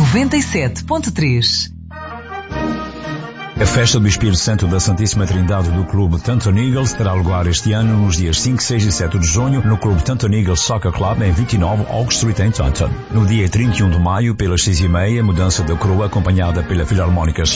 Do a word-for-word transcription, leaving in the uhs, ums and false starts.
noventa e sete ponto três. A festa do Espírito Santo da Santíssima Trindade do Clube Tanton Eagles terá lugar este ano nos dias cinco, seis e sete de junho no Clube Tanton Eagles Soccer Club em vinte e nove Oak Street em Taunton. No dia trinta e um de maio, pelas seis e meia, mudança da coroa acompanhada pela Filarmónica